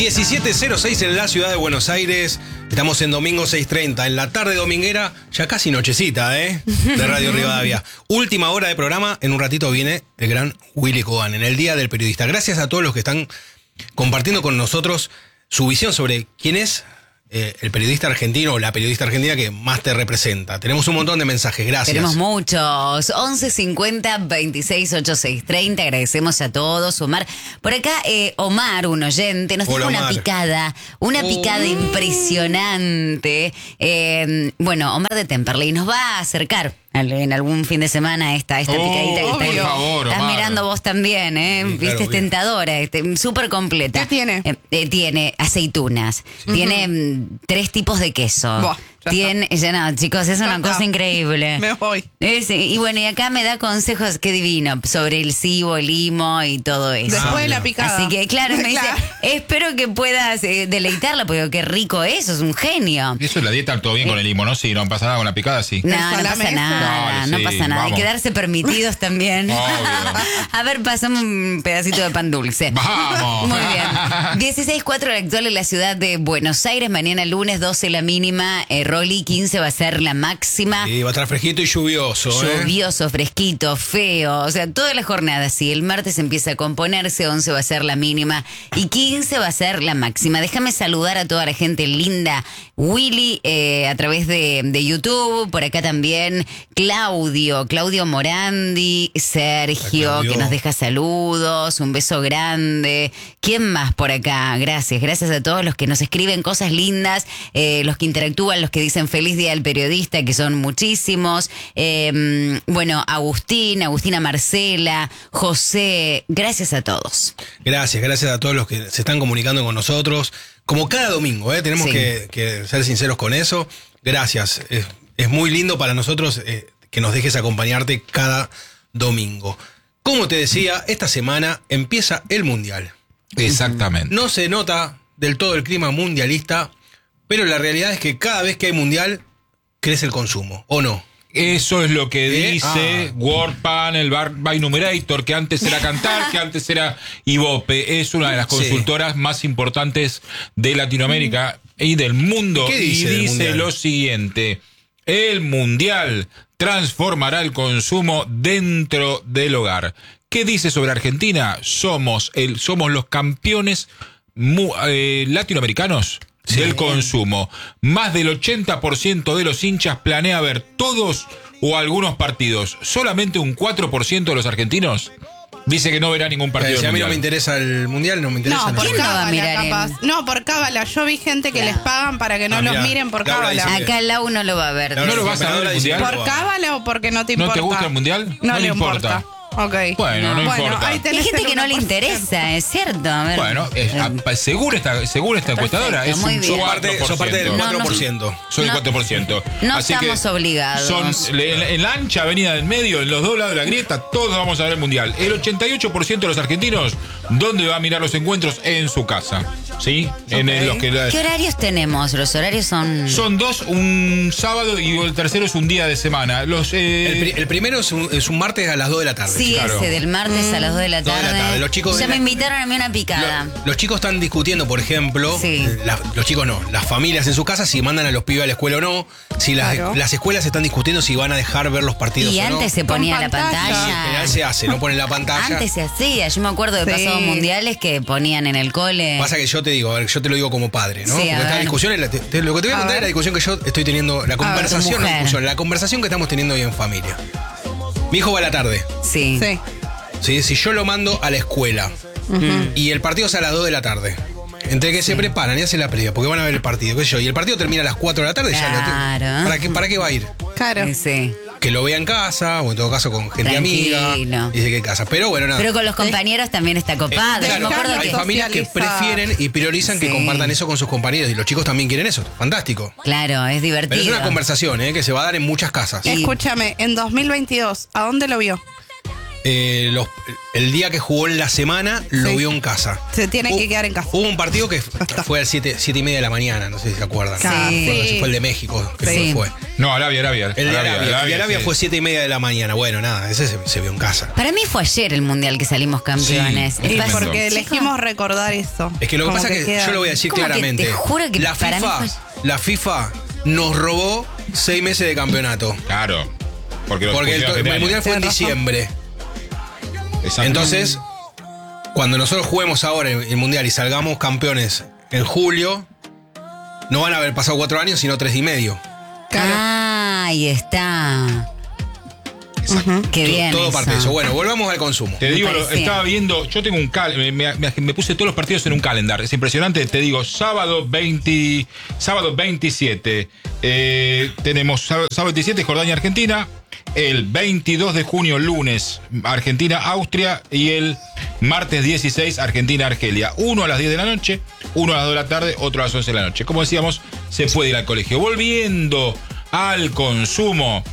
17:06 en la ciudad de Buenos Aires. Estamos en domingo 6:30, en la tarde dominguera, ya casi nochecita, de Radio Rivadavia. Última hora de programa, en un ratito viene el gran Willy Cobán, en el Día del Periodista. Gracias a todos los que están compartiendo con nosotros su visión sobre quién es el periodista argentino o la periodista argentina que más te representa. Tenemos un montón de mensajes, gracias. Tenemos muchos. 11 50 26 86 30. Agradecemos a todos. Omar. Por acá, Omar, un oyente, nos dijo una picada impresionante. Bueno, Omar de Temperley nos va a acercar en algún fin de semana esta picadita que está ahí. Estás mirando vos también, ¿eh? Sí, Viste, claro, es tentadora, súper completa. ¿Qué tiene? Tiene aceitunas, tiene 3 tipos de queso. Buah, Tiene, no, chicos, es una cosa increíble. Me voy. Y bueno, y acá me da consejos, qué divino, sobre el cibo, el limo y todo eso. Después de la picada. Así que, claro, me dice, espero que puedas deleitarla, porque qué rico es un genio. Y eso es la dieta, todo bien con el limo, ¿no? Sí, no pasa nada con la picada, sí. No pasa nada, Dale, no sí, pasa nada. Hay vamos. que darse permitidos también. Obvio. A ver, pasamos un pedacito de pan dulce. ¡Vamos! Muy bien. 16:04 la actual en la ciudad de Buenos Aires. Mañana lunes 12 la mínima. Rolly 15 va a ser la máxima. Y va a estar fresquito y lluvioso. Lluvioso, fresquito, feo. O sea, toda la jornada. Sí, el martes empieza a componerse. 11 va a ser la mínima. Y 15 va a ser la máxima. Déjame saludar a toda la gente linda. Willy, a través de YouTube. Por acá también Claudio Morandi. Sergio, que nos deja saludos. Un beso grande. ¿Quién más por acá? Gracias a todos los que nos escriben cosas lindas. Los que interactúan, los que dicen feliz día del periodista, que son muchísimos. Bueno, Agustina Marcela, José, gracias a todos. Gracias a todos los que se están comunicando con nosotros. Como cada domingo, tenemos que ser sinceros con eso. Gracias. Es muy lindo para nosotros que nos dejes acompañarte cada domingo. Como te decía, esta semana empieza el Mundial. Exactamente. No se nota del todo el clima mundialista, pero la realidad es que cada vez que hay Mundial, crece el consumo, ¿o no? Eso es lo que dice World Panel by Numerator, que antes era Cantar, que antes era Ibope. Es una de las consultoras más importantes de Latinoamérica y del mundo. ¿Qué dice y dice lo siguiente: el Mundial transformará el consumo dentro del hogar. ¿Qué dice sobre Argentina? Somos los campeones latinoamericanos del consumo. Más del 80% de los hinchas planea ver todos o algunos partidos. Solamente un 4% de los argentinos dice que no verá ningún partido. Si a mí no mundial. me interesa el Mundial, no me interesa. No, por ¿Quién lo va a mirar cábala, capaz. No, por cábala. Yo vi gente que les pagan para que no los mirá, miren por Laura cábala. dice Acá Lau no lo va a ver. Laura, ¿No lo vas a ver el Mundial? ¿Por cábala o porque no te ¿No importa? te gusta el Mundial? No le importa. importa. Ok. Bueno, no importa. ahí Hay tenés gente el que no le 1%. interesa, es cierto. A ver. Bueno, segura esta encuestadora. Es muy un bien. Sos parte del 4%. Soy el 4%. No Así estamos que obligados. en la ancha avenida del medio, en los dos lados de la grieta, todos vamos a ver el Mundial. El 88% de los argentinos, ¿dónde va a mirar los encuentros? En su casa. ¿Sí? En los que ¿Qué horarios tenemos? Los horarios son 2, un sábado y el tercero es un día de semana. El primero es un martes a las 2 de la tarde. Sí, claro. ese del martes a las 2 de la 2 de tarde. la tarde. Los chicos ya me invitaron a mí una picada. Los chicos están discutiendo, por ejemplo, Sí. los chicos no, las familias en su casa, si mandan a los pibes a la escuela o no, si Claro. las escuelas están discutiendo si van a dejar ver los partidos Y o no. antes se ponía Con la pantalla. Y en pantalla. general se hace, no ponen la pantalla. Antes se hacía. Yo me acuerdo de Sí. pasados mundiales que ponían en el cole. Pasa que yo te digo, a ver, yo te lo digo como padre, ¿no? Sí, a Porque esta ver. discusión, lo que te voy a contar es la discusión que yo estoy teniendo, la conversación, tu mujer. la conversación que estamos teniendo hoy en familia. Mi hijo va a la tarde, Sí. Sí. ¿sí? Si yo lo mando a la escuela y el partido es a las 2 de la tarde, entre que se preparan y hacen la previa, porque van a ver el partido, qué sé yo, y el partido termina a las 4 de la tarde, Claro. ya ¿para qué va a ir? Claro. Sí. Que lo vea en casa, o en todo caso con gente Tranquilo. amiga, dice que en casa. Pero bueno, nada. Pero con los compañeros también está copado. Yo Claro, me acuerdo hay que. familias que socializar. prefieren y priorizan que Sí. compartan eso con sus compañeros, y los chicos también quieren eso. Fantástico. Claro, es divertido. Pero es una conversación que se va a dar en muchas casas. Y- Escúchame, en 2022, ¿a dónde lo vio? el día que jugó en la semana lo Sí. vio en casa. Se tiene que quedar en casa. Hubo un partido que fue a las 7:30 de la mañana, no sé si se acuerdan. Sí. Bueno, ese fue el de México, creo Sí. que fue. No, Arabia. El de Arabia. Y Arabia sí. fue 7:30 de la mañana. Bueno, nada, ese se vio en casa. Para mí fue ayer el mundial que salimos campeones. Sí, Y tremendo. porque Chicos, elegimos recordar eso. Es que lo que Como pasa es que queda- yo lo voy a decir ¿Cómo que claramente. te juro que la para mí la FIFA nos robó 6 meses de campeonato. Claro. Porque El mundial fue en Tienes razón. diciembre. Entonces, cuando nosotros juguemos ahora el mundial y salgamos campeones en julio, no van a haber pasado 4 años, sino 3 y medio. Ah, ahí está. Qué bien. Todo parte de eso. Bueno, volvamos al consumo. Te digo, parecía. estaba viendo, yo tengo un me puse todos los partidos en un calendar, es impresionante, te digo, sábado 27, tenemos sábado 27 Jordania-Argentina, el 22 de junio, lunes, Argentina-Austria y el martes 16, Argentina-Argelia. Uno a las 10 de la noche, uno a las 2 de la tarde, otro a las 11 de la noche. Como decíamos, se puede ir al colegio. Volviendo al consumo.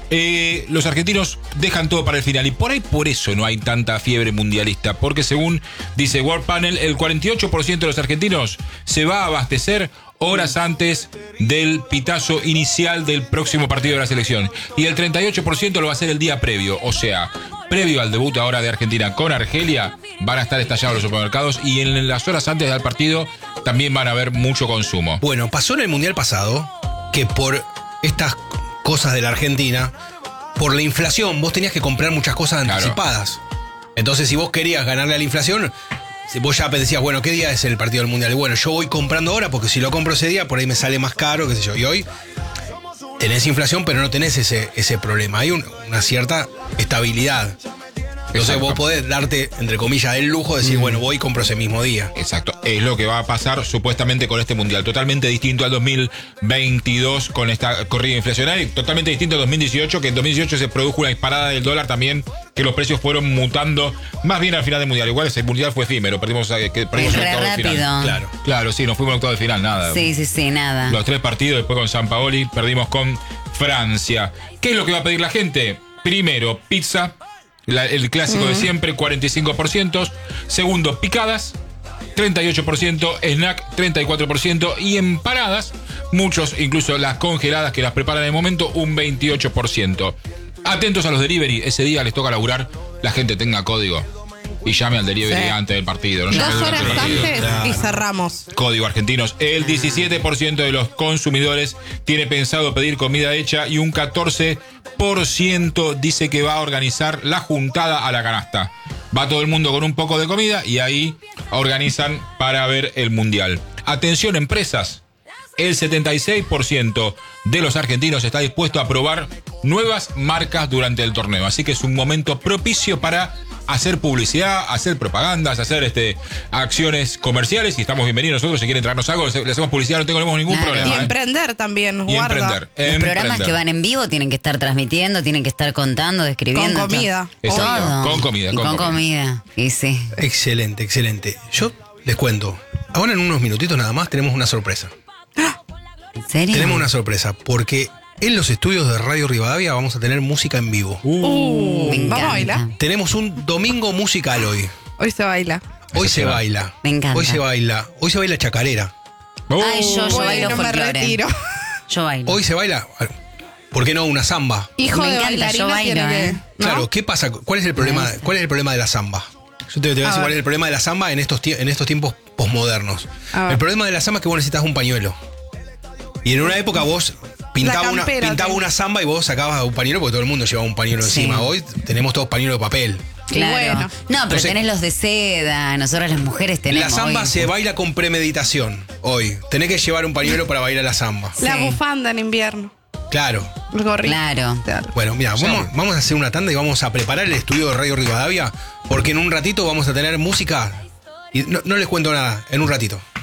Los argentinos dejan todo para el final y por eso no hay tanta fiebre mundialista, porque según dice World Panel, el 48% de los argentinos se va a abastecer horas antes del pitazo inicial del próximo partido de la selección y el 38% lo va a hacer el día previo, o sea, previo al debut ahora de Argentina con Argelia, van a estar estallados los supermercados y en las horas antes del partido también van a haber mucho consumo. Bueno, pasó en el mundial pasado que por estas cosas de la Argentina, por la inflación, vos tenías que comprar muchas cosas Claro. anticipadas. Entonces, si vos querías ganarle a la inflación, vos ya decías, bueno, ¿qué día es el partido del mundial? Y bueno, yo voy comprando ahora porque si lo compro ese día, por ahí me sale más caro, qué sé yo. Y hoy tenés inflación, pero no tenés ese problema. Hay una cierta estabilidad. Entonces Exacto. vos podés darte, entre comillas, el lujo de decir, bueno, voy y compro ese mismo día. Exacto, es lo que va a pasar supuestamente con este mundial. Totalmente distinto al 2022 con esta corrida inflacionaria. Y totalmente distinto al 2018, que en 2018 se produjo una disparada del dólar también, que los precios fueron mutando más bien al final del mundial. Igual ese mundial fue efímero, perdimos Es el re octavo de rápido. final. Claro. Claro, sí, nos fuimos al octavo de final, nada. Sí, nada. Los 3 partidos, después con San Paoli, perdimos con Francia. ¿Qué es lo que va a pedir la gente? Primero, pizza. El clásico de siempre, 45%. Segundo, picadas, 38%. Snack, 34%. Y empanadas, muchos, incluso las congeladas que las preparan en el momento, un 28%. Atentos a los delivery. Ese día les toca laburar. La gente tenga código. Y llame al delivery Sí. antes del partido. No 2 llame horas durante el partido. antes Claro. y cerramos. Código argentinos. El 17% de los consumidores tiene pensado pedir comida hecha y un 14% dice que va a organizar la juntada a la canasta. Va todo el mundo con un poco de comida y ahí organizan para ver el mundial. Atención, empresas. El 76% de los argentinos está dispuesto a probar nuevas marcas durante el torneo. Así que es un momento propicio para hacer publicidad, hacer propagandas, hacer acciones comerciales. Y estamos bienvenidos nosotros. Si quieren traernos algo, le hacemos publicidad, no tenemos ningún Claro. problema. Y emprender también, Y guarda. emprender. Los programas que van en vivo tienen que estar transmitiendo, tienen que estar contando, describiendo. Con comida. Exacto. Todo. Con comida, Y con con comida. comida. Y sí. Excelente, excelente. Yo les cuento, ahora en unos minutitos nada más tenemos una sorpresa. ¿En serio? Tenemos una sorpresa, porque en los estudios de Radio Rivadavia vamos a tener música en vivo. Me Vamos a encanta. bailar. Tenemos un domingo musical hoy. Hoy se baila. Hoy Eso se se va. baila. Me encanta. Hoy se baila chacarera. Ay, yo bailo Bueno, me folclore. retiro. Yo bailo. Hoy se baila, ¿por qué no una samba? Hijo Me de encanta, bailarina yo bailo, tiene que... ¿no? Claro, ¿qué pasa? ¿Cuál es el problema? ¿Cuál es el problema de la samba? Yo te voy a decir A cuál ver. es el problema de la samba en estos tiempos posmodernos. A ver. El problema de la samba es que vos necesitas un pañuelo. Y en una época vos pintaba campera, sí. una samba y vos sacabas un pañuelo porque todo el mundo llevaba un pañuelo Sí. encima. Hoy tenemos todos pañuelos de papel. Claro. Bueno. No, pero Entonces- tenés los de seda, nosotros las mujeres tenemos. La samba hoy. se baila con premeditación hoy. Tenés que llevar un pañuelo para bailar la samba. La Sí. bufanda en invierno. Claro. El gorrito. Claro. Bueno, mira, vamos a hacer una tanda y vamos a preparar el estudio de Radio Rivadavia porque en un ratito vamos a tener música. Y no les cuento nada, en un ratito.